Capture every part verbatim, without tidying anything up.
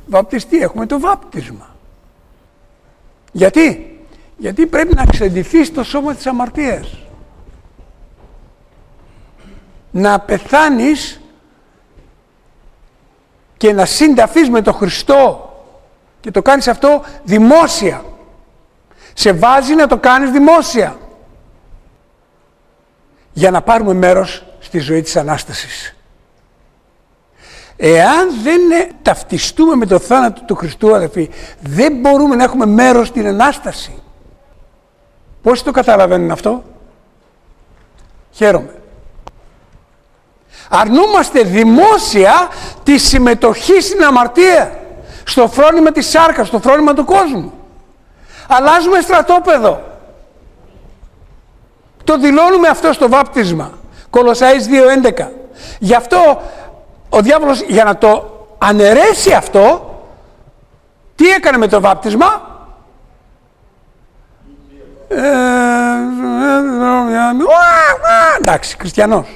βαπτιστεί, έχουμε το βάπτισμα. Γιατί? Γιατί πρέπει να ξεντηθείς το σώμα της αμαρτίας. Να πεθάνεις και να συνταφείς με τον Χριστό και το κάνεις αυτό δημόσια. Σε βάζει να το κάνεις δημόσια για να πάρουμε μέρος στη ζωή της Ανάστασης. Εάν δεν ταυτιστούμε με το θάνατο του Χριστού, αδελφοί, δεν μπορούμε να έχουμε μέρος στην Ανάσταση. Πόσοι το καταλαβαίνουν αυτό? Χαίρομαι. Αρνούμαστε δημόσια τη συμμετοχή στην αμαρτία, στο φρόνημα της σάρκας, στο φρόνημα του κόσμου. Αλλάζουμε στρατόπεδο. Το δηλώνουμε αυτό στο βάπτισμα. Κολοσσάης δύο έντεκα. Γι' αυτό ο διάβολος, για να το αναιρέσει αυτό, τι έκανε με το βάπτισμα? Ε, εντάξει, χριστιανός.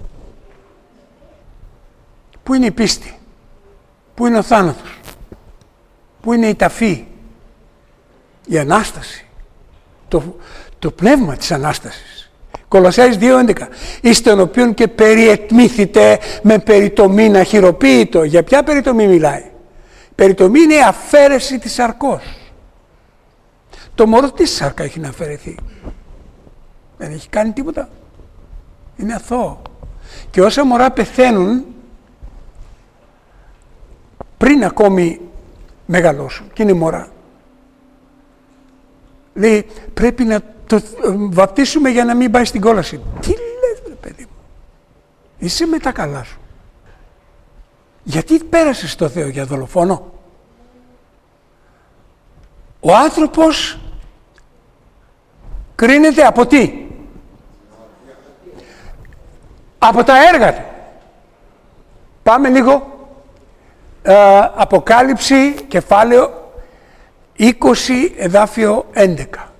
Πού είναι η πίστη? Πού είναι ο θάνατος? Πού είναι η ταφή? Η Ανάσταση. Το, το πνεύμα της Ανάστασης. Κολοσσάης δύο έντεκα. Εις τον οποίον και περιετμήθητε με περιτομήν αχυροποίητο. Για ποια περιτομή μιλάει? Περιτομή είναι η αφαίρεση της σαρκός. Το μωρό τι σάρκα έχει να αφαιρεθεί? Δεν έχει κάνει τίποτα. Είναι αθώο. Και όσα μωρά πεθαίνουν πριν ακόμη μεγαλώσουν και είναι μωρά, λέει πρέπει να το βαπτίσουμε για να μην πάει στην κόλαση. Τι λες βρε παιδί μου? Είσαι με τα καλά σου. Γιατί πέρασες στο Θεό? Για δολοφόνο? Ο άνθρωπος κρίνεται από τι? Από τα έργα του. Πάμε λίγο. Uh, Αποκάλυψη, κεφάλαιο είκοσι, εδάφιο έντεκα.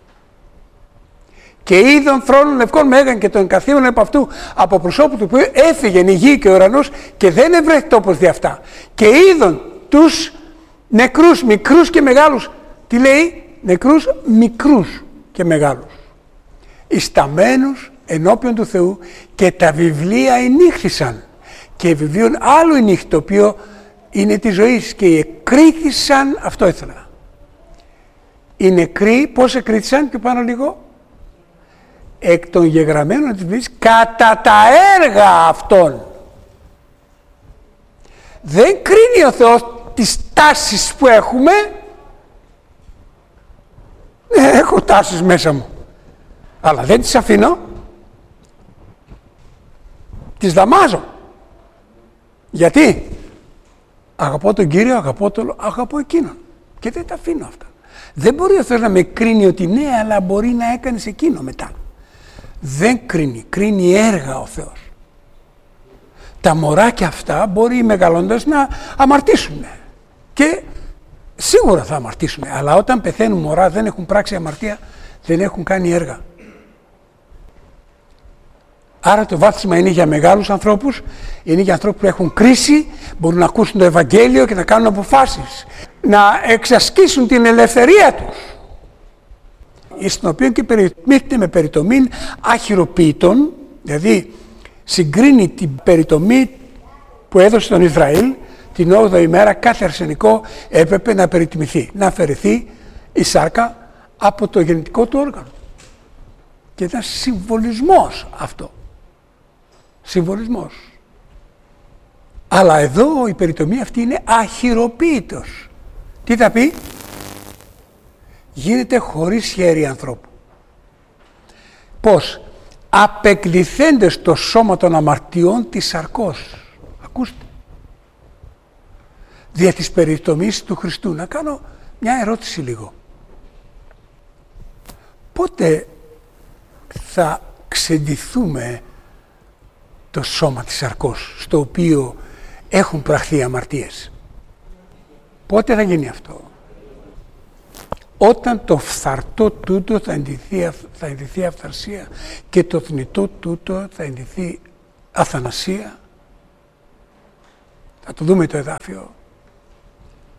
Και είδον θρόνων λευκών μέγαν και των καθήμενων από αυτού, από προσώπου του που έφυγε η γη και ο ουρανός και δεν ευρέθη τόπος δι' αυτά. Και είδον τους νεκρούς, μικρούς και μεγάλους. Τι λέει? Νεκρούς, μικρούς και μεγάλους. Ισταμένους ενώπιον του Θεού και τα βιβλία ενύχθησαν. Και βιβλίων άλλου ενύχθη, το οποίο είναι τη ζωής, και εκρίθησαν, αυτό ήθελα. Οι νεκροί πώς εκρίθησαν? Και πάνω λίγο. Εκ των γεγραμμένων της βίης κατά τα έργα αυτών. Δεν κρίνει ο Θεός τις τάσεις που έχουμε. Ναι, έχω τάσεις μέσα μου, αλλά δεν τις αφήνω. Τις δαμάζω. Γιατί? Αγαπώ τον Κύριο, αγαπώ τον, αγαπώ εκείνον. Και δεν τα αφήνω αυτά. Δεν μπορεί ο Θεός να με κρίνει ότι ναι, αλλά μπορεί να έκανες εκείνο μετά. Δεν κρίνει, κρίνει έργα ο Θεός. Τα μωράκια αυτά μπορεί μεγαλώντας να αμαρτήσουν. Και σίγουρα θα αμαρτήσουν. Αλλά όταν πεθαίνουν μωρά, δεν έχουν πράξει αμαρτία, δεν έχουν κάνει έργα. Άρα το βάπτισμα είναι για μεγάλους ανθρώπους, είναι για ανθρώπους που έχουν κρίση, μπορούν να ακούσουν το Ευαγγέλιο και να κάνουν αποφάσεις, να εξασκήσουν την ελευθερία τους, στην οποία και περιτομείται με περιτομήν αχυροποίητων, δηλαδή συγκρίνει την περιτομή που έδωσε τον Ισραήλ την όγδοη ημέρα. Κάθε αρσενικό έπρεπε να περιτιμηθεί, να αφαιρεθεί η σάρκα από το γεννητικό του όργανο. Και ήταν συμβολισμός αυτό. Συμβολισμός. Αλλά εδώ η περιτομή αυτή είναι αχυροποίητος. Τι θα πει? Γίνεται χωρίς χέρι ανθρώπου. Πώς? Απεκληθέντες το σώμα των αμαρτιών της σαρκός. Ακούστε. Δια της περιτομής του Χριστού. Να κάνω μια ερώτηση λίγο. Πότε θα ξεντηθούμε το σώμα της σαρκός, στο οποίο έχουν πραχθεί αμαρτίες? Πότε θα γίνει αυτό? Όταν το φθαρτό τούτο θα ενδυθεί, θα ενδυθεί αυθαρσία και το θνητό τούτο θα ενδυθεί αθανασία. Θα το δούμε το εδάφιο.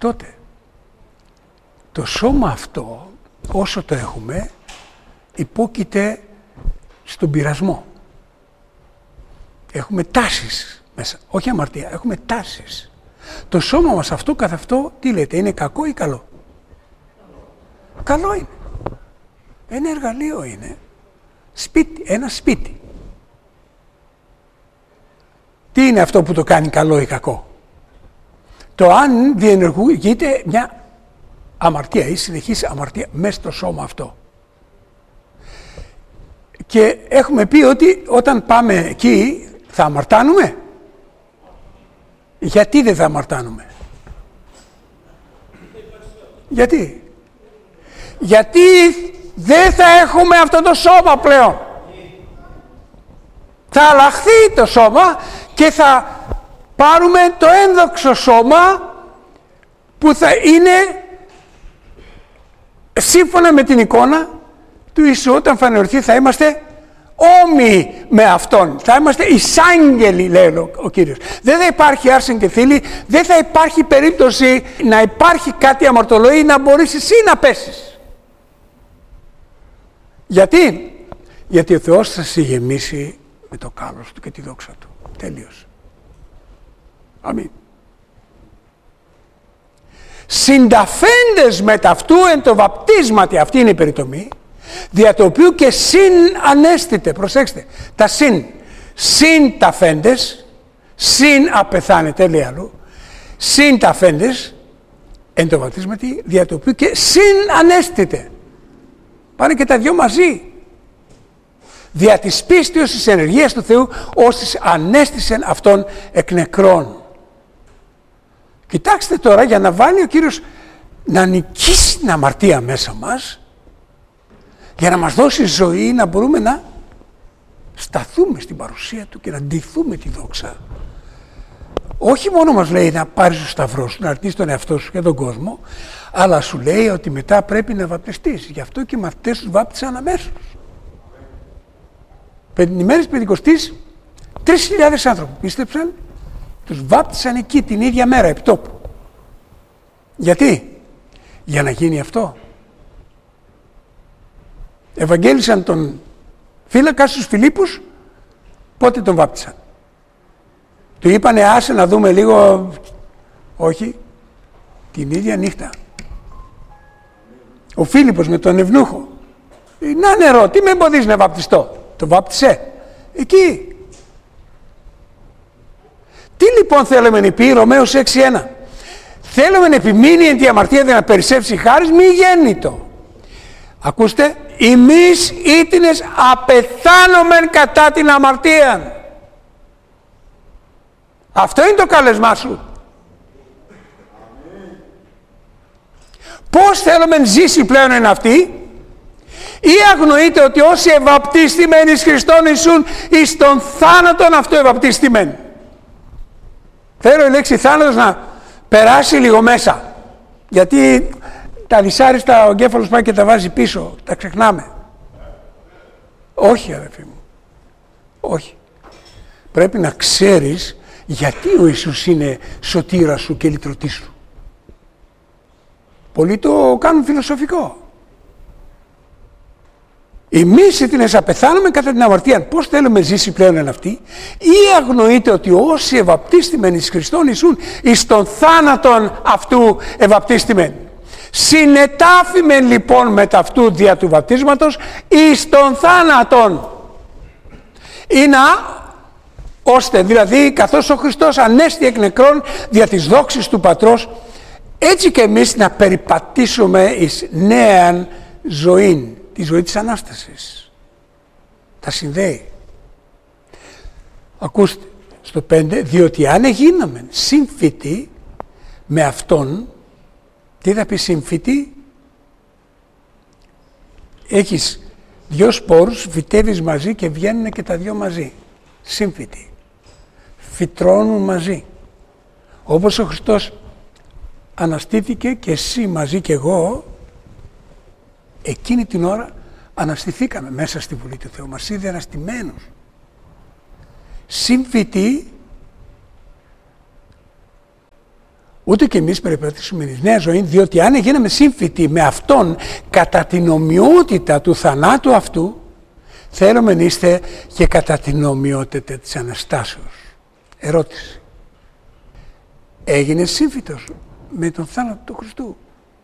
τότε το σώμα αυτό, όσο το έχουμε, υπόκειται στον πειρασμό. Έχουμε τάσεις μέσα, όχι αμαρτία, έχουμε τάσεις. Το σώμα μας αυτό καθ' αυτό, τι λέτε, είναι κακό ή καλό? Καλό είναι. Ένα εργαλείο είναι. Σπίτι, ένα σπίτι. Τι είναι αυτό που το κάνει καλό ή κακό? Το αν διενεργείται μια αμαρτία ή συνεχής αμαρτία μέσα στο σώμα αυτό. Και έχουμε πει ότι όταν πάμε εκεί θα αμαρτάνουμε. Γιατί δεν θα αμαρτάνουμε? Γιατί? Γιατί δεν θα έχουμε αυτό το σώμα πλέον. Θα αλλάχθει το σώμα και θα πάρουμε το ένδοξο σώμα που θα είναι σύμφωνα με την εικόνα του Ιησού. Όταν φανερωθεί θα είμαστε όμοιοι με Αυτόν. Θα είμαστε εισάγγελοι, λέει ο Κύριος. Δεν θα υπάρχει άρσεν και θήλη, δεν θα υπάρχει περίπτωση να υπάρχει κάτι αμαρτωλό ή να μπορείς εσύ να πέσεις. Γιατί? Γιατί ο Θεός θα σε γεμίσει με το κάλος Του και τη δόξα Του. Τέλειος. Αμήν. Συνταφέντες με ταυτού εν το βαπτίσματι, αυτή είναι η περιτομή, δια το οποίο και συν ανέστητε, προσέξτε, τα συν, συν ταφέντες, συν απεθάνετε, λέει αλλού, συν ταφέντες εν το βαπτίσματι, δια το οποίο και συν ανέστητε. Πάνε και τα δυο μαζί. Δια της πίστεως της ενεργείας του Θεού, όσοι ανέστησεν Αυτόν εκ νεκρών. Κοιτάξτε τώρα, για να βάλει ο Κύριος να νικήσει την αμαρτία μέσα μας, για να μας δώσει ζωή, να μπορούμε να σταθούμε στην παρουσία Του και να ντυθούμε τη δόξα. Όχι μόνο μας λέει να πάρεις το σταυρό σου, να αρτήσεις τον εαυτό σου και τον κόσμο, αλλά σου λέει ότι μετά πρέπει να βαπτιστείς. Γι' αυτό και οι μαθητές τους βάπτισαν αμέσως. Την ημέρα της Πεντηκοστής, τρεις χιλιάδες άνθρωποι πίστεψαν, τους βάπτισαν εκεί την ίδια μέρα, επί τόπου. Γιατί? Για να γίνει αυτό. Ευαγγέλισαν τον φύλακα στους Φιλίππους, πότε τον βάπτισαν? Του είπανε άσε να δούμε λίγο, όχι, την ίδια νύχτα. Ο Φίλιππος με τον Ευνούχο, να νερό, τι με εμποδίζει να βαπτιστώ? Το βάπτισε εκεί. Τι λοιπόν θέλουμε να πει Ρωμαίους έξι ένα? Θέλουμε να επιμείνει εν τη αμαρτία δεν να περισσεύσει χάρις μη γέννητο. Ακούστε, ημείς ήτινες απεθάνομεν κατά την αμαρτία. Αυτό είναι το καλεσμά σου. Πώς θέλουμε να ζήσει πλέον εν αυτή? Ή αγνοείτε ότι όσοι ευαπτίστημένοι εις Χριστόν Ιησούν εις τον θάνατον αυτό ευαπτίστημένοι? Θέλω η λέξη θάνατος να περάσει λίγο μέσα. Γιατί τα δυσάριστα ο εγκέφαλος πάει και τα βάζει πίσω. Τα ξεχνάμε. Όχι αδερφοί μου. Όχι. Πρέπει να ξέρεις γιατί ο Ιησούς είναι σωτήρας σου και λυτρωτής σου. Πολλοί το κάνουν φιλοσοφικό. Εμείς ήτινες απεθάνουμε κατά την αμαρτία. Πώς θέλουμε ζήσει πλέον εν αυτή? Ή αγνοείτε ότι όσοι ευαπτίστημεν εις Χριστόν Ιησούν εις τον θάνατον αυτού ευαπτίστημεν. Συνετάφημεν λοιπόν με ταυτού δια του βαπτίσματος εις τον θάνατον. Ή να, ώστε δηλαδή καθώς ο Χριστός ανέστη εκ νεκρών δια της δόξης του Πατρός, έτσι και εμείς να περιπατήσουμε εις νέαν ζωήν. Τη ζωή της Ανάστασης. Τα συνδέει. Ακούστε στο πέντε, διότι αν εγίναμεν σύμφυτοι με Αυτόν, τι θα πει σύμφυτοι? Έχεις δυο σπόρους, φυτεύεις μαζί και βγαίνουν και τα δυο μαζί. Σύμφυτοι. Φυτρώνουν μαζί. Όπως ο Χριστός αναστήθηκε και εσύ μαζί και εγώ, εκείνη την ώρα αναστηθήκαμε μέσα στη Βουλή του Θεού. Μας είδε αναστημένους. Σύμφυτοι ούτε και εμείς περιπατήσουμε τη νέα ζωή, διότι αν γίναμε σύμφυτοι με Αυτόν κατά την ομοιότητα του θανάτου αυτού, θέλουμε να είστε και κατά την ομοιότητα της Αναστάσεως. Ερώτηση. Έγινες σύμφυτος με τον θάνατο του Χριστού?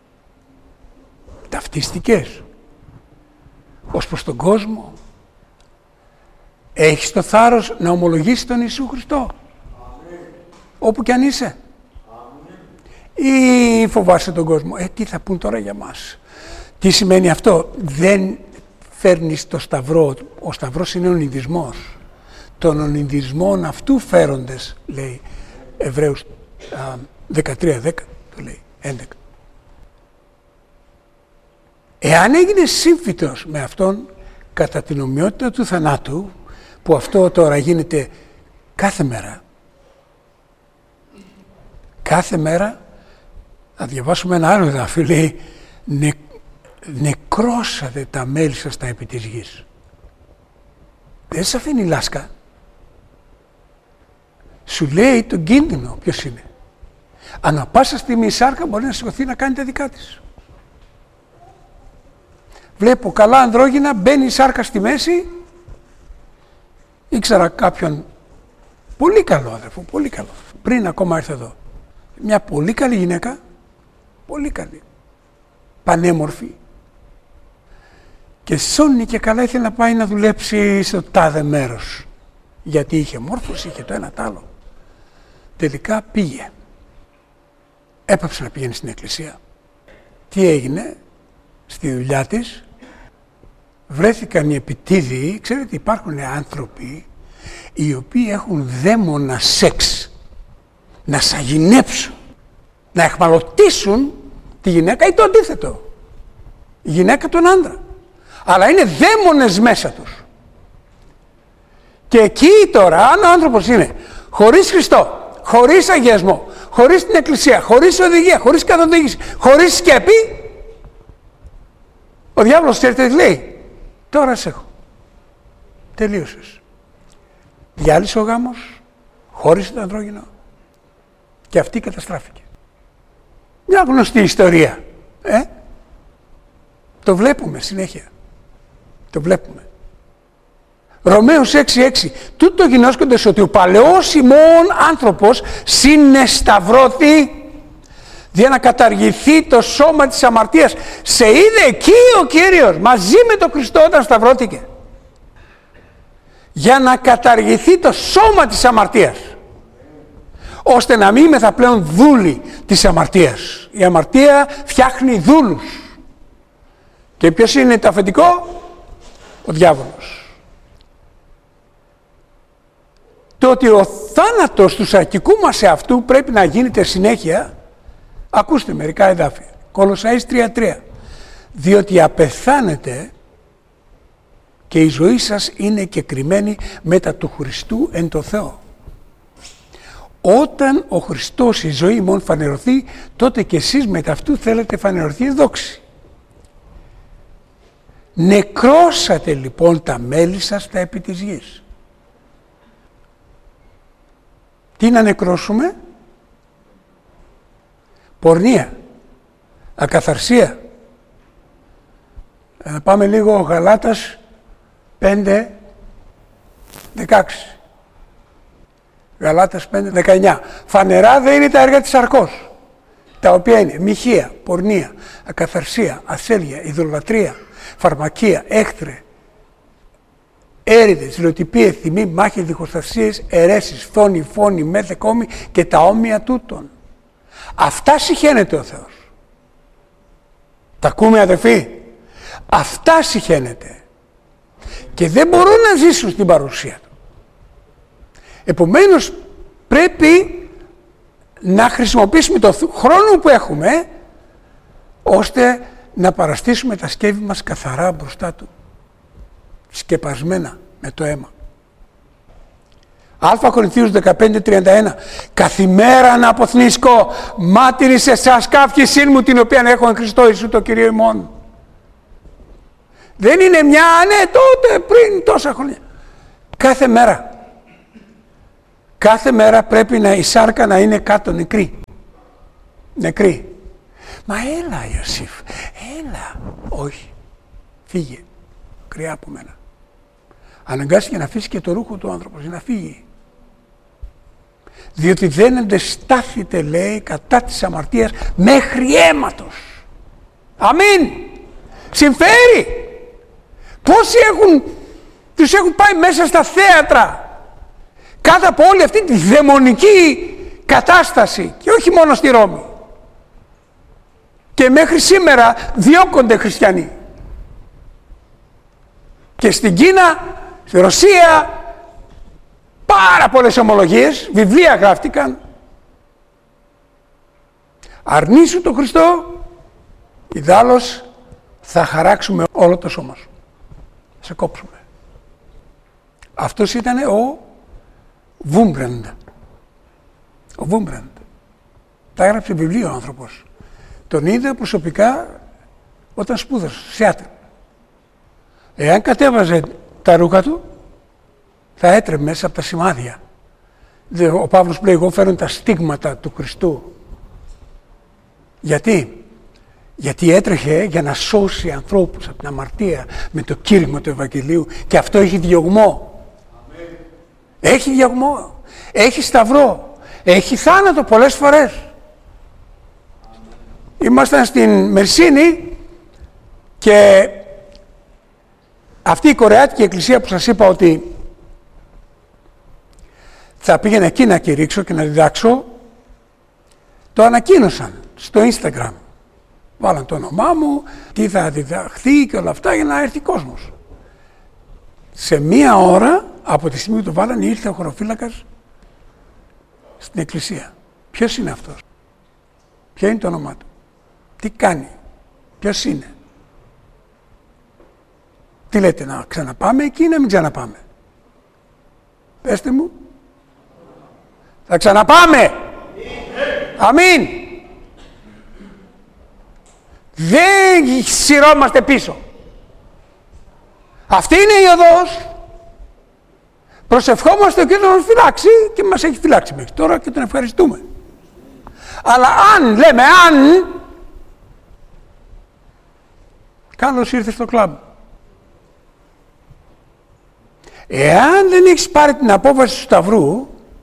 Ταυτιστικές ως προς τον κόσμο? Έχεις το θάρρος να ομολογήσεις τον Ιησού Χριστό? Αμήν. Όπου κι αν είσαι? Αμήν. Ή φοβάσαι τον κόσμο? Ε, τι θα πούν τώρα για μας? Τι σημαίνει αυτό? Δεν φέρνεις το σταυρό. Ο σταυρός είναι ο ονειδισμός. Των ονειδισμών αυτού φέροντες, λέει Εβραίους δεκατρία δέκα, το λέει έντεκα. Εάν έγινες σύμφυτος με Αυτόν κατά την ομοιότητα του θανάτου, που αυτό τώρα γίνεται κάθε μέρα, κάθε μέρα, θα διαβάσουμε ένα άλλο εδάφιο, λέει «Νε, νεκρώσατε τα μέλη σας τα επί της γης». Δεν σας αφήνει λάσκα. Σου λέει τον κίνδυνο ποιος είναι. Ανά πάσα στιγμή η σάρκα μπορεί να σηκωθεί να κάνει τα δικά της. Βλέπω καλά ανδρόγυνα, μπαίνει η σάρκα στη μέση. Ήξερα κάποιον πολύ καλό αδερφό, πολύ καλό, πριν ακόμα έρθει εδώ. Μια πολύ καλή γυναίκα, πολύ καλή, πανέμορφη. Και σώνει και καλά ήθελε να πάει να δουλέψει στο τάδε μέρος. Γιατί είχε μόρφωση, είχε το ένα τ' άλλο. Τελικά πήγε. Έπαψε να πηγαίνει στην εκκλησία. Τι έγινε? Στη δουλειά της βρέθηκαν οι επιτίδιοι. Ξέρετε, υπάρχουν άνθρωποι οι οποίοι έχουν δαίμονα σεξ, να σαγηνέψουν, να εχμαλωτίσουν τη γυναίκα ή το αντίθετο, η γυναίκα τον άντρα, αλλά είναι δαίμονες μέσα τους. Και εκεί τώρα, αν ο άνθρωπος είναι χωρίς Χριστό, χωρίς αγιασμό, χωρίς την εκκλησία, χωρίς οδηγία, χωρίς καθοδήγηση, χωρίς σκέπη, ο διάβολος ξέρετε τι λέει? Τώρα σε έχω. Τελείωσες. Διάλυσε ο γάμος, χώρισε το ανδρόγυνο και αυτή καταστράφηκε. Μια γνωστή ιστορία. Ε? Το βλέπουμε συνέχεια. Το βλέπουμε. Ρωμαίους έξι έξι. Τούτο γινώσκοντες ότι ο παλαιός ημών άνθρωπος συνεσταυρώθη για να καταργηθεί το σώμα της αμαρτίας. Σε είδε εκεί ο Κύριος μαζί με τον Χριστό όταν σταυρώθηκε. Για να καταργηθεί το σώμα της αμαρτίας. Ώστε να μην είμαστε πλέον δούλοι της αμαρτίας. Η αμαρτία φτιάχνει δούλους. Και ποιος είναι το αφεντικό? Ο διάβολος. Το ότι ο θάνατος του σαρκικού μας εαυτού πρέπει να γίνεται συνέχεια. Ακούστε μερικά εδάφια. Κολοσσαείς τρία τρία. Διότι απεθάνετε και η ζωή σας είναι κεκριμένη μετά του Χριστού εν το Θεό. Όταν ο Χριστός η ζωή ημών φανερωθεί, τότε και εσείς μετά αυτού θέλετε φανερωθεί η δόξη. Νεκρώσατε λοιπόν τα μέλη σας τα επί της γης. Τι να νεκρώσουμε? Πορνεία, ακαθαρσία. Να πάμε λίγο Γαλάτας πέντε δεκαέξι. Γαλάτας πέντε δεκαεννιά. Φανερά δεν είναι τα έργα της σαρκός, τα οποία είναι μοιχεία, πορνεία, ακαθαρσία, ασέλεια, ειδωλατρία, φαρμακεία, έχθρε, έρηδες, λεωτυπίες, θυμή, μάχες, διχοστασίες, αιρέσεις, φόνοι, φόνοι, μέθε, κόμοι και τα όμοια τούτων. Αυτά συχαίνεται ο Θεός. Τα ακούμε αδερφοί? Αυτά συχαίνεται. Και δεν μπορούν να ζήσουν στην παρουσία του. Επομένως πρέπει να χρησιμοποιήσουμε το χρόνο που έχουμε ώστε να παραστήσουμε τα σκεύη μας καθαρά μπροστά του, σκεπασμένα με το αίμα. Α Κορινθίους δεκαπέντε τριάντα ένα. Καθημέρα να αποθνίσκω μάρτυρη σε εσάς καύχησήν μου την οποία έχω εν Χριστώ Ιησού το Κυρίο ημών. Δεν είναι μια, ναι, τότε πριν τόσα χρόνια. Κάθε μέρα. Κάθε μέρα πρέπει να η σάρκα να είναι κάτω νεκρή. Νεκροί. Μα έλα Ιωσήφ, έλα. Όχι, φύγε, κρυά από μένα. Αναγκάστηκε να αφήσει και το ρούχο του άνθρωπος για να φύγει. Διότι δεν αντεστάθητε, λέει, κατά της αμαρτίας μέχρι αίματος. Αμήν. Συμφέρει. Πόσοι έχουν, τους έχουν πάει μέσα στα θέατρα κάτω από όλη αυτή τη δαιμονική κατάσταση, και όχι μόνο στη Ρώμη. Και μέχρι σήμερα διώκονται χριστιανοί. Και στην Κίνα, στη Ρωσία, πάρα πολλές ομολογίες, βιβλία γράφτηκαν. Αρνήσου τον Χριστό, ιδάλλως θα χαράξουμε όλο το σώμα σου. Θα σε κόψουμε. Αυτός ήταν ο Βούμπραντ. Ο Βούμπραντ. Τα έγραψε βιβλίο ο άνθρωπος. Τον είδα προσωπικά όταν σπούδασε στο Σιάτλ. Εάν κατέβαζε τα ρούχα του, θα έτρεμε μέσα από τα σημάδια. Ο Παύλος λέει, εγώ φέρνω τα στίγματα του Χριστού. Γιατί? Γιατί έτρεχε για να σώσει ανθρώπους από την αμαρτία με το κήρυγμα του Ευαγγελίου, και αυτό έχει διωγμό. Amen. Έχει διωγμό, έχει σταυρό, έχει θάνατο πολλές φορές. Amen. Ήμασταν στην Μερσίνη και αυτή η Κορεάτικη εκκλησία που σας είπα ότι θα πήγαινα εκεί να κηρύξω και να διδάξω, το ανακοίνωσαν στο Instagram. Βάλαν το όνομά μου, τι θα διδαχθεί και όλα αυτά για να έρθει κόσμος. Σε μία ώρα από τη στιγμή που το βάλαν ήρθε ο χωροφύλακας στην εκκλησία. Ποιος είναι αυτός? Ποιο είναι το όνομά του? Τι κάνει? Ποιος είναι? Τι λέτε, να ξαναπάμε εκεί ή να μην ξαναπάμε? Πέστε μου. Θα ξαναπάμε. Αμήν. Δεν σειρώμαστε πίσω. Αυτή είναι η οδός. Προσευχόμαστε και τον φυλάξει, και μας έχει φυλάξει μέχρι τώρα και τον ευχαριστούμε. Αλλά αν, λέμε αν, καλώς ήρθε στο κλαμπ. Εάν δεν έχεις πάρει την απόφαση του Σταυρού,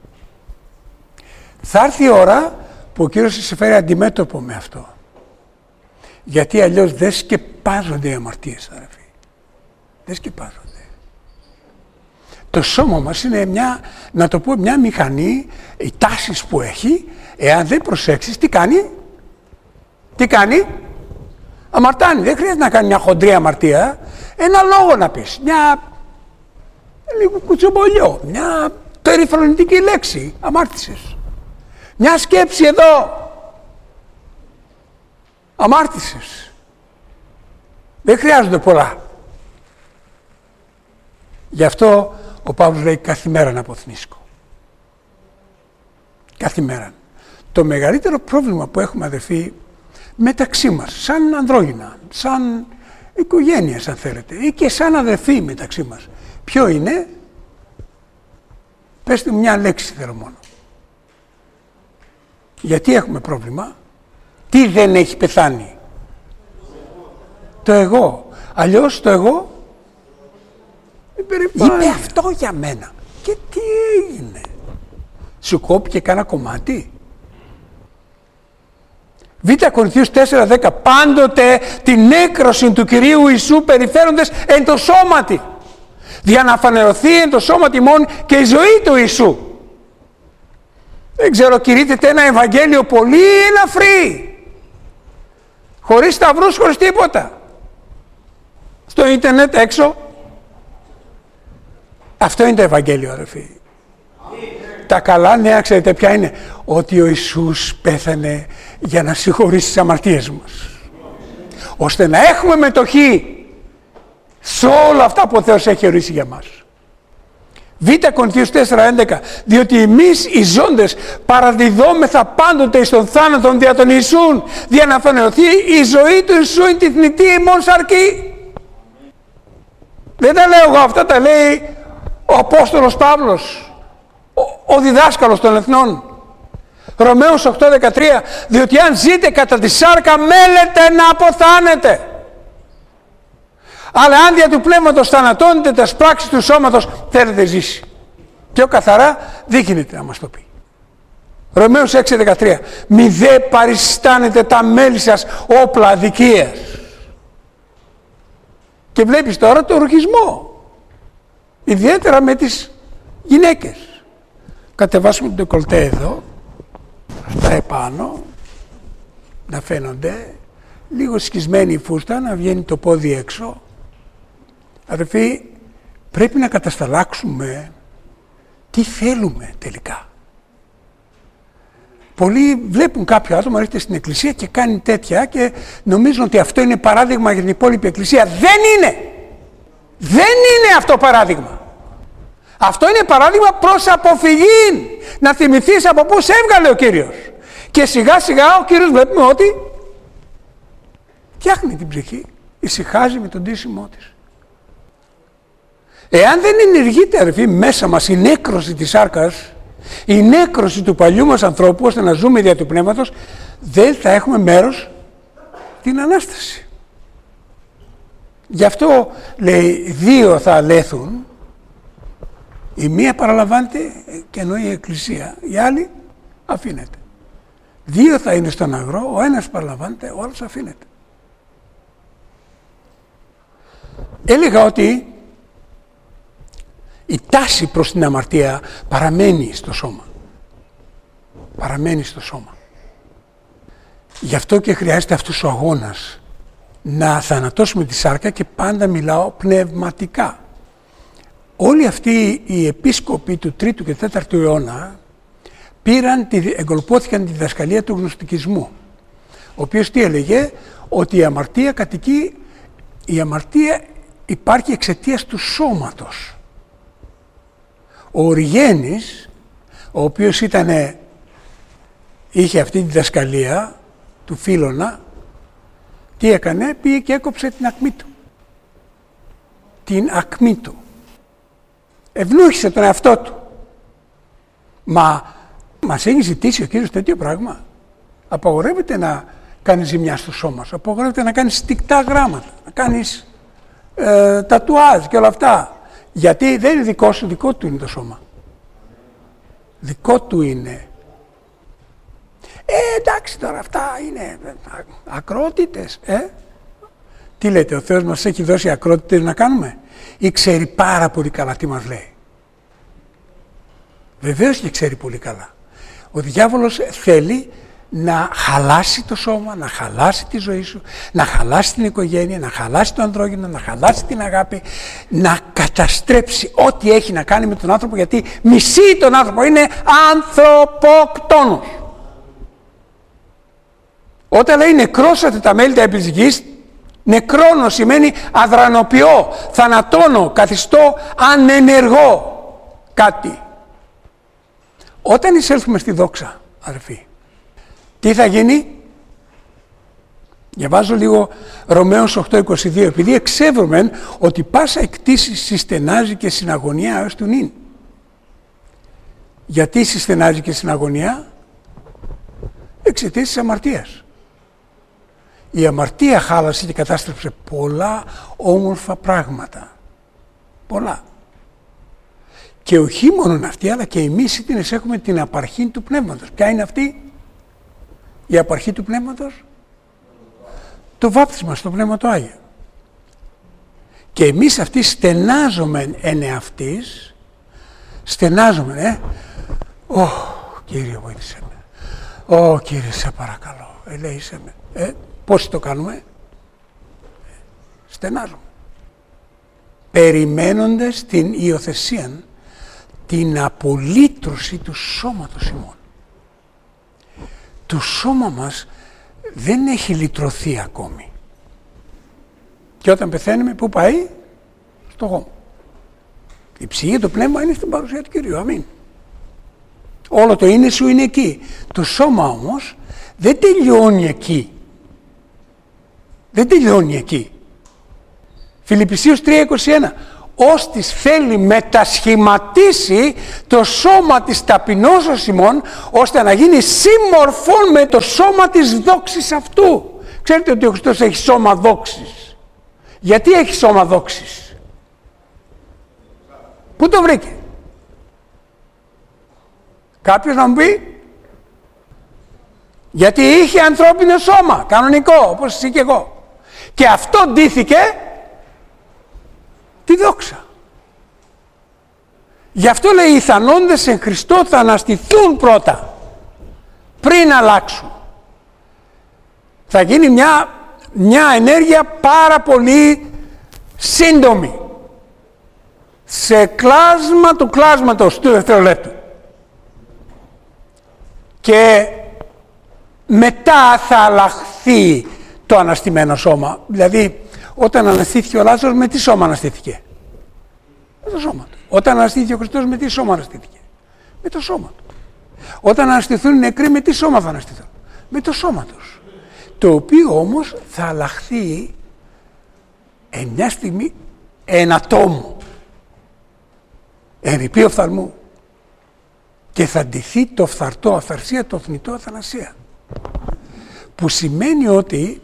θα έρθει η ώρα που ο Κύριος θα σε φέρει αντιμέτωπο με αυτό. Γιατί αλλιώς δεν σκεπάζονται οι αμαρτίες, αδερφοί. Δεν σκεπάζονται. Το σώμα μας είναι μια, να το πω, μια μηχανή, οι τάσεις που έχει, εάν δεν προσέξεις, τι κάνει? Τι κάνει? Αμαρτάνει. Δεν χρειάζεται να κάνει μια χοντρή αμαρτία. Ένα λόγο να πεις. Μια λίγο κουτσομπολιό. Μια περιφρονητική λέξη. Αμάρτησες. Μια σκέψη εδώ. Αμάρτησες. Δεν χρειάζονται πολλά. Γι' αυτό ο Παύλος λέει κάθε μέρα να αποθνίσκω. Κάθε μέρα. Το μεγαλύτερο πρόβλημα που έχουμε, αδερφοί, μεταξύ μας, σαν ανδρόγυνα, σαν οικογένεια, αν θέλετε, ή και σαν αδερφοί μεταξύ μας, ποιο είναι? Πέστε μου μια λέξη θέλω μόνο. Γιατί έχουμε πρόβλημα? Τι δεν έχει πεθάνει? Το εγώ. Αλλιώς το εγώ είπε αυτό για μένα. Και τι έγινε? Σου κόπηκε κάνα κομμάτι? Β Κορινθίους τέσσερα δέκα. Πάντοτε την έκρωση του Κυρίου Ιησού περιφέροντες εν το σώματι, για να φανερωθεί εν το σώματι μόνο και η ζωή του Ιησού. Δεν ξέρω, κηρύττεται ένα Ευαγγέλιο πολύ ελαφρύ, χωρίς σταυρούς, χωρίς τίποτα, στο ίντερνετ έξω. Αυτό είναι το Ευαγγέλιο, αδερφοί. Τα καλά νέα, ξέρετε ποια είναι? Ότι ο Ιησούς πέθανε για να συγχωρήσει τις αμαρτίες μας, ώστε να έχουμε μετοχή σε όλα αυτά που ο Θεός έχει ορίσει για μας. Β Κορινθίους τέσσερα έντεκα. Διότι εμείς οι ζώντες παραδιδόμεθα πάντοτε στον θάνατον δια τον Ιησούν, δια να φανερωθεί η ζωή του Ιησού είναι τη θνητή ημών σαρκή. Δεν τα λέω εγώ, αυτά τα λέει ο Απόστολος Παύλος, ο, ο διδάσκαλος των εθνών. Ρωμαίους οκτώ δεκατρία, διότι αν ζείτε κατά τη σάρκα μέλετε να αποθάνετε. Αλλά αν δια του πνεύματος θανατώνετε τα πράξεις του σώματος, θέλετε ζήσει. Πιο καθαρά δείχνεται να μας το πει. Ρωμαίους έξι δεκατρία, μη δε παριστάνετε τα μέλη σας όπλα αδικίας. Και βλέπεις τώρα το οργισμό, ιδιαίτερα με τις γυναίκες. Κατεβάσουμε το ντεκολτέ εδώ, αυτά επάνω, να φαίνονται, λίγο σκισμένη η φούστα, να βγαίνει το πόδι έξω. Αδερφοί, πρέπει να κατασταλάξουμε τι θέλουμε τελικά. Πολλοί βλέπουν κάποιο άτομο, έρχεται στην εκκλησία και κάνει τέτοια και νομίζουν ότι αυτό είναι παράδειγμα για την υπόλοιπη εκκλησία. Δεν είναι! Δεν είναι αυτό παράδειγμα. Αυτό είναι παράδειγμα προς αποφυγή. Να θυμηθείς από πού σε έβγαλε ο Κύριος. Και σιγά σιγά ο Κύριος βλέπουμε ότι φτιάχνει την ψυχή, ησυχάζει με τον ντύσιμό της. Εάν δεν ενεργείται, αδερφοί, μέσα μας η νέκρωση της σάρκας, η νέκρωση του παλιού μας ανθρώπου, ώστε να ζούμε δια του πνεύματος, δεν θα έχουμε μέρος την Ανάσταση. Γι' αυτό λέει δύο θα αλέθουν, η μία παραλαμβάνεται και εννοεί η Εκκλησία, η άλλη αφήνεται. Δύο θα είναι στον αγρό, ο ένας παραλαμβάνεται, ο άλλος αφήνεται. Έλεγα ότι η τάση προς την αμαρτία παραμένει στο σώμα. Παραμένει στο σώμα. Γι' αυτό και χρειάζεται αυτός ο αγώνας. Να θανατώσουμε τη σάρκα, και πάντα μιλάω πνευματικά. Όλοι αυτοί οι επίσκοποι του τρίτου και τέταρτου αιώνα πήραν, εγκολπώθηκαν τη διδασκαλία του γνωστικισμού, ο οποίος τι έλεγε? Ότι η αμαρτία κατοικεί, η αμαρτία υπάρχει εξαιτίας του σώματος. Ο Οριγένης, ο οποίος ήτανε, είχε αυτή τη διδασκαλία του Φίλωνα, τι έκανε? Πήγε και έκοψε την ακμή του. Την ακμή του. Ευνούχησε τον εαυτό του. Μα μας έχει ζητήσει ο Κύριος τέτοιο πράγμα? Απαγορεύεται να κάνεις ζημιά στο σώμα σου. Απαγορεύεται να κάνεις στικτά γράμματα, να κάνεις ε, τατουάζ και όλα αυτά. Γιατί δεν είναι δικό σου, δικό του είναι το σώμα. Δικό του είναι. Ε, εντάξει τώρα, αυτά είναι ακρότητες. Ε? Τι λέτε, ο Θεός μας έχει δώσει ακρότητες να κάνουμε? Ή ξέρει πάρα πολύ καλά τι μας λέει? Βεβαίως και ξέρει πολύ καλά. Ο διάβολος θέλει να χαλάσει το σώμα, να χαλάσει τη ζωή σου, να χαλάσει την οικογένεια, να χαλάσει το ανδρόγυνο, να χαλάσει την αγάπη, να καταστρέψει ό,τι έχει να κάνει με τον άνθρωπο, γιατί μισεί τον άνθρωπο, είναι ανθρωποκτόνος. Όταν λέει νεκρώσατε τα μέλη τα επί της γης, νεκρώνω σημαίνει αδρανοποιώ, θανατώνω, καθιστώ ανενεργό κάτι. Όταν εισέλθουμε στη δόξα, αδερφοί, τι θα γίνει? Διαβάζω λίγο Ρωμαίους οκτώ είκοσι δύο. Επειδή εξεύρομεν ότι πάσα εκτίση συστενάζει και συναγωνία έως του νυν. Γιατί συστενάζει και συναγωνία? Εξαιτίας της αμαρτίας. Η αμαρτία χάλασε και κατάστρεψε πολλά όμορφα πράγματα. Πολλά. Και όχι μόνο αυτή, αλλά και εμείς ήτινες έχουμε την απαρχή του πνεύματος. Ποια είναι αυτή η απαρχή του πνεύματος? Το βάπτισμα στο Πνεύμα το Άγιο. Και εμείς αυτοί στενάζομεν εν εαυτής, στενάζομεν, ε, Ω, Κύριε βοήθησε με, Ω, Κύριε σε παρακαλώ, ελέησέ με. Ε, πώς το κάνουμε? Ε, στενάζομαι. Περιμένοντας την υιοθεσία, την απολύτρωση του σώματος ημών. Το σώμα μας δεν έχει λυτρωθεί ακόμη. Και όταν πεθαίνουμε, πού πάει? Στο γόμο. Η ψυχή, το πνεύμα είναι στην παρουσία του Κυρίου. Αμήν. Όλο το είναι σου είναι εκεί. Το σώμα όμως δεν τελειώνει εκεί. Δεν τελειώνει εκεί. Φιλιππισίους τρία είκοσι ένα. ώστις θέλει μετασχηματίσει το σώμα της ταπεινώσεως ημών, ώστε να γίνει σύμμορφον με το σώμα της δόξης αυτού. Ξέρετε ότι ο Χριστός έχει σώμα δόξης. Γιατί έχει σώμα δόξης? Πού το βρήκε? Κάποιος να μου πει? Γιατί είχε ανθρώπινο σώμα, κανονικό, όπως εσύ και εγώ. Και αυτό ντύθηκε τη δόξα. Γι' αυτό λέει οι θανόντες εν Χριστώ θα αναστηθούν πρώτα, πριν αλλάξουν. Θα γίνει μια, μια ενέργεια πάρα πολύ σύντομη. Σε κλάσμα του κλάσματος του δευτερολέπτου. Και μετά θα αλλάχθει το αναστημένο σώμα. Δηλαδή, όταν αναστήθηκε ο Λάζαρος, με τι σώμα αναστήθηκε? Με το σώμα του. Όταν αναστήθηκε ο Χριστός, με τι σώμα αναστήθηκε? Με το σώμα του. Όταν αναστηθούν οι νεκροί, με τι σώμα θα αναστηθούν? Με το σώμα τους. Το οποίο όμως θα αλλάχθει εν μια στιγμή εν ατόμου, εν ρηπή οφθαλμού, και θα ντυθεί το φθαρτό αυθαρσία, το θνητό αθανασία. Που σημαίνει ότι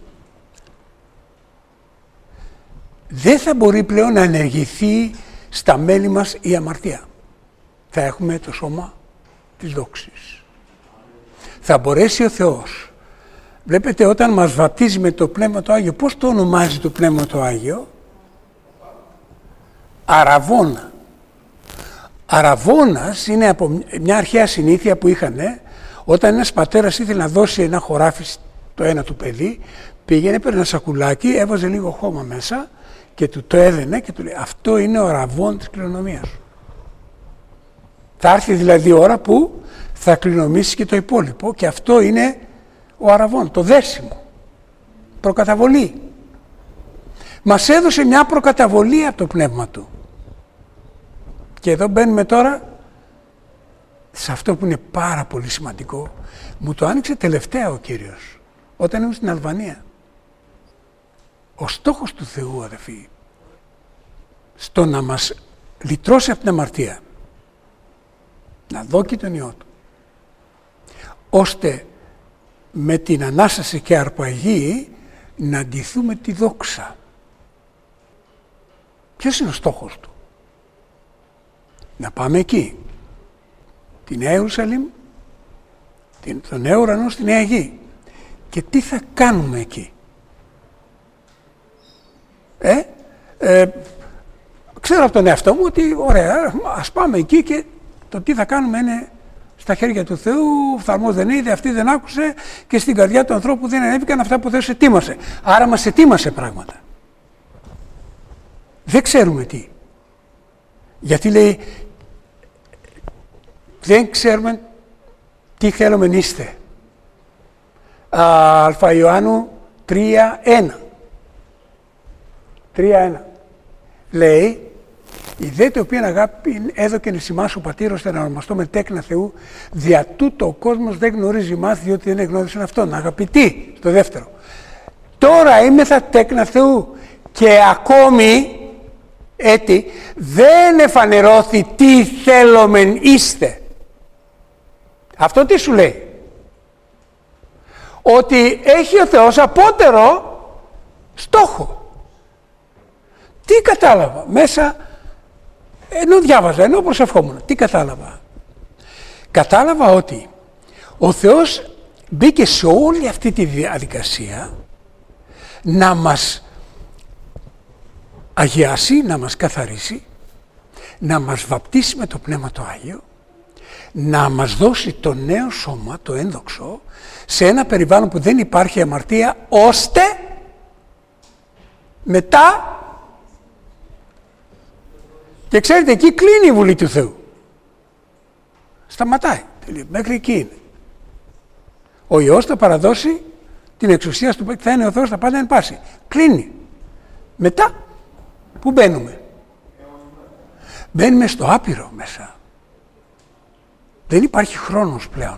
δεν θα μπορεί πλέον να ενεργηθεί στα μέλη μας η αμαρτία. Θα έχουμε το σώμα της δόξης. Θα μπορέσει ο Θεός. Βλέπετε, όταν μας βαπτίζει με το Πνεύμα το Άγιο, πώς το ονομάζει το Πνεύμα το Άγιο? Αραβώνα. Αραβώνας είναι από μια αρχαία συνήθεια που είχαν, όταν ένας πατέρας ήθελε να δώσει ένα χωράφι στο ένα του παιδί, πήγαινε, έπαιρνε ένα σακουλάκι, έβαζε λίγο χώμα μέσα και του το έδαινε και του λέει, αυτό είναι ο αραβών της κληρονομίας σου. Θα έρθει δηλαδή η ώρα που θα κληρονομήσει και το υπόλοιπο, και αυτό είναι ο αραβών, το δέσιμο, προκαταβολή. Μας έδωσε μια προκαταβολή από το Πνεύμα του. Και εδώ μπαίνουμε τώρα σε αυτό που είναι πάρα πολύ σημαντικό. Μου το άνοιξε τελευταία ο Κύριος, όταν ήμουν στην Αλβανία. Ο στόχος του Θεού, αδελφοί, στο να μας λυτρώσει από την αμαρτία, να δώσει τον Υιό Του, ώστε με την Ανάσταση και αρπαγή να αντιθούμε τη δόξα. Ποιος είναι ο στόχος του? Να πάμε εκεί, τη Νέα Ιερουσαλήμ, τον νέο ουρανό στη Νέα Γη. Και τι θα κάνουμε εκεί? Ε, ε, ξέρω από τον εαυτό μου ότι ωραία, ας πάμε εκεί, και το τι θα κάνουμε είναι στα χέρια του Θεού. Ο οφθαλμός δεν είδε, αυτή δεν άκουσε, και στην καρδιά του ανθρώπου δεν ανέβηκαν αυτά που ο Θεός ετοίμασε. Άρα μας ετοίμασε πράγματα. Δεν ξέρουμε τι. Γιατί λέει, δεν ξέρουμε τι θέλουμε να είστε. Α Ιωάννου τρία ένα. τρία ένα. Λέει, η δε το οποία αγάπη έδωκεν εις ημάς ο πατήρ, ώστε να ονομαστούμε τέκνα Θεού, δια τούτο ο κόσμος δεν γνωρίζει ημάς, διότι δεν εγνώρισαν αυτόν. Αγαπητοί, στο δεύτερο. Τώρα είμαι θα τέκνα Θεού, και ακόμη έτη δεν εφανερώθη τι θέλομεν είστε. Αυτό τι σου λέει? Ότι έχει ο Θεός απότερο στόχο. Τι κατάλαβα μέσα, ενώ διάβαζα, ενώ προσευχόμουν, τι κατάλαβα? Κατάλαβα ότι ο Θεός μπήκε σε όλη αυτή τη διαδικασία να μας αγιάσει, να μας καθαρίσει, να μας βαπτίσει με το Πνεύμα το Άγιο, να μας δώσει το νέο σώμα, το ένδοξο, σε ένα περιβάλλον που δεν υπάρχει αμαρτία, ώστε μετά, και ξέρετε, εκεί κλείνει η Βουλή του Θεού. Σταματάει, μέχρι εκεί είναι. Ο Υιός θα παραδώσει την εξουσία του, θα είναι ο Θεός, θα πάντα εν πάση. Κλείνει. Μετά, πού μπαίνουμε? Μπαίνουμε στο άπειρο μέσα. Δεν υπάρχει χρόνος πλέον.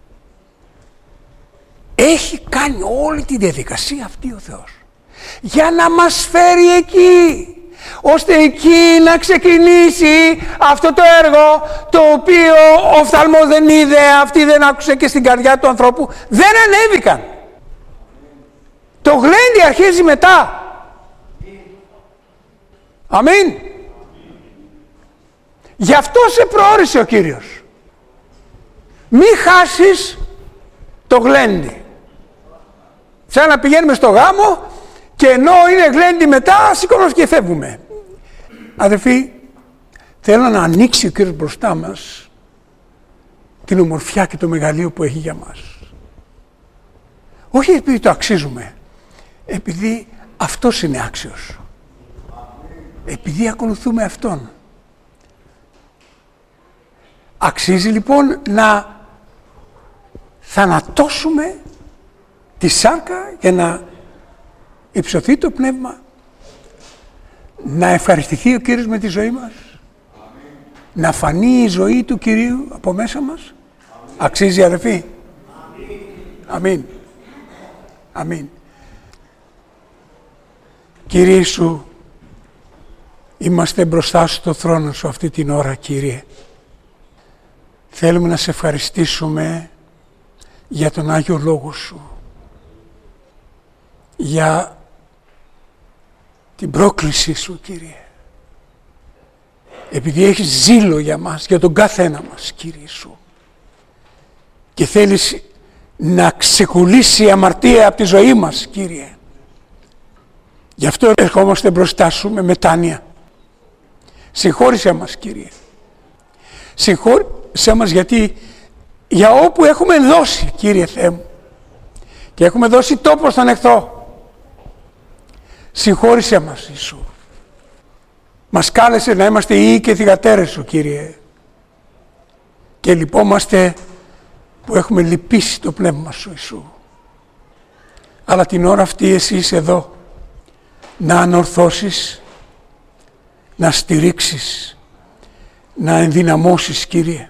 Έχει κάνει όλη τη διαδικασία αυτή ο Θεός για να μας φέρει εκεί, ώστε εκεί να ξεκινήσει αυτό το έργο το οποίο ο οφθαλμός δεν είδε, αυτή δεν άκουσε και στην καρδιά του ανθρώπου δεν ανέβηκαν. Το γλέντι αρχίζει μετά. Αμήν. Γι' αυτό σε προώρισε ο Κύριος. Μη χάσεις το γλέντι. Σαν να πηγαίνουμε στο γάμο και ενώ είναι γλέντι μετά σηκώνομαστε και φεύγουμε. Αδελφοί, θέλω να ανοίξει ο Κύριος μπροστά μας την ομορφιά και το μεγαλείο που έχει για μας. Όχι επειδή το αξίζουμε, επειδή αυτός είναι άξιος. Επειδή ακολουθούμε Αυτόν. Αξίζει λοιπόν να θανατώσουμε τη σάρκα για να υψωθεί το πνεύμα, να ευχαριστηθεί ο Κύριος με τη ζωή μας, να φανεί η ζωή του Κυρίου από μέσα μας. Αξίζει, αδελφοί. Αμήν. Αμήν. Κύριε Ιησού, είμαστε μπροστά στο θρόνο σου αυτή την ώρα, Κύριε. Θέλουμε να σε ευχαριστήσουμε για τον Άγιο Λόγο σου, για την πρόκλησή σου, Κύριε. Επειδή έχεις ζήλο για μας, για τον καθένα μας, Κύριε σου, και θέλεις να ξεκολλήσει η αμαρτία από τη ζωή μας, Κύριε. Γι' αυτό ερχόμαστε μπροστά σου με μετάνοια. Συγχώρησέ μας, Κύριε. Συγχώρησέ μας γιατί για όπου έχουμε δώσει, Κύριε Θεέ μου, και έχουμε δώσει τόπο στον εχθρό, συγχώρησέ μας, Ιησού. Μας κάλεσε να είμαστε ιοί και θυγατέρες σου, Κύριε, και λυπόμαστε που έχουμε λυπήσει το πνεύμα σου, Ιησού. Αλλά την ώρα αυτή εσύ είσαι εδώ να ανορθώσεις, να στηρίξεις, να ενδυναμώσεις, Κύριε.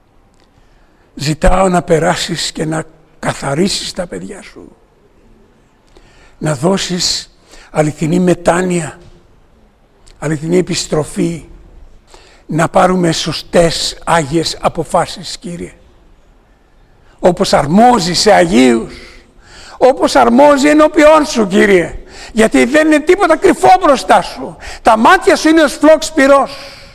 Ζητάω να περάσεις και να καθαρίσεις τα παιδιά σου, να δώσεις αληθινή μετάνοια, αληθινή επιστροφή, να πάρουμε σωστές άγιες αποφάσεις, Κύριε, όπως αρμόζει σε Αγίους, όπως αρμόζει ενώπιόν σου, Κύριε, γιατί δεν είναι τίποτα κρυφό μπροστά σου. Τα μάτια σου είναι ως φλόξ πυρός.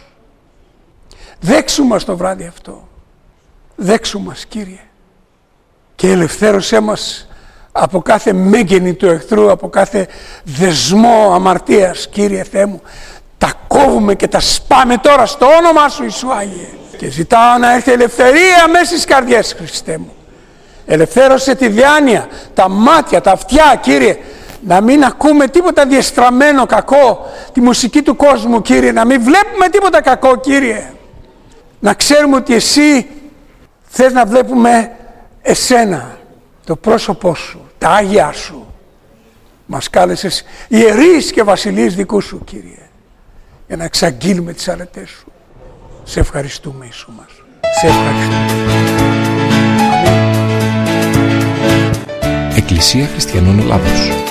Δέξου μας το βράδυ αυτό. Δέξου μας, Κύριε, και ελευθέρωσέ μας από κάθε μέγενη του εχθρού, από κάθε δεσμό αμαρτίας, Κύριε Θεέ μου. Τα κόβουμε και τα σπάμε τώρα στο όνομά σου, Ιησού Άγιε. Και ζητάω να έρθει ελευθερία μέσα στις καρδιές, Χριστέ μου. Ελευθέρωσε τη διάνοια, τα μάτια, τα αυτιά, Κύριε. Να μην ακούμε τίποτα διεστραμμένο κακό, τη μουσική του κόσμου, Κύριε. Να μην βλέπουμε τίποτα κακό, Κύριε. Να ξέρουμε ότι εσύ θες να βλέπουμε εσένα, το πρόσωπό σου, τα Άγια σου. Μας κάλεσες ιερείς και βασιλείς δικού σου, Κύριε, για να εξαγγείλουμε τις αρετές σου. Σε ευχαριστούμε, Ιησού μας. Σε ευχαριστούμε. Εκκλησία Χριστιανών Ελλάδος.